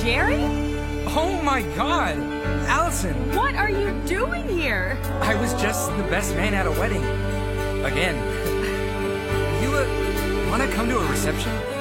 Jerry? Oh my god! Allison! What are you doing here? I was just the best man at a wedding. Again. You, wanna come to a reception?